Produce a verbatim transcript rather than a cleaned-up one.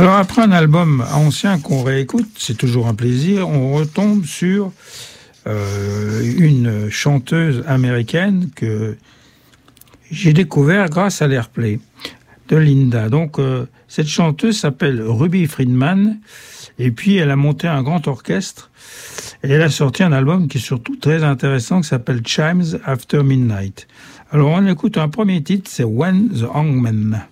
Alors après un album ancien qu'on réécoute, c'est toujours un plaisir, on retombe sur euh, une chanteuse américaine que j'ai découvert grâce à l'Airplay de Linda. Donc euh, cette chanteuse s'appelle Ruby Friedman et puis elle a monté un grand orchestre et elle a sorti un album qui est surtout très intéressant qui s'appelle Chimes After Midnight. Alors on écoute un premier titre, c'est When the Hangman.